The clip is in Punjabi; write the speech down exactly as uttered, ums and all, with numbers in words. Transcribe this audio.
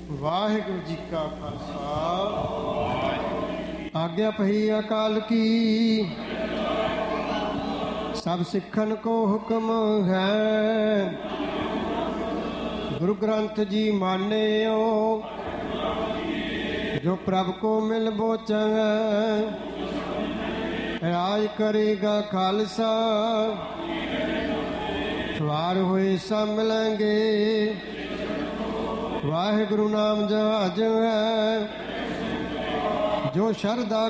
ਵਾਹਿਗੁਰੂ ਜੀ ਕਾ ਖਾਲਸਾ। ਆਗਿਆ ਪਹੀ ਅਕਾਲ ਕੀ, ਸਭ ਸਿੱਖਨ ਕੋ ਹੁਕਮ ਹੈ। ਗੁਰੂ ਗ੍ਰੰਥ ਜੀ ਮਾਨਿਓ, ਜੋ ਪ੍ਰਭ ਕੋ ਮਿਲ ਬੋਚੈ। ਰਾਜ ਕਰੇਗਾ ਖਾਲਸਾ, ਸਵਾਰ ਹੋਏ ਸਭ ਮਿਲਾਂਗੇ। ਵਾਹਿਗੁਰੂ ਨਾਮ ਜਹਾਜ ਹੈ, ਜੋ ਸ਼ਰਧਾ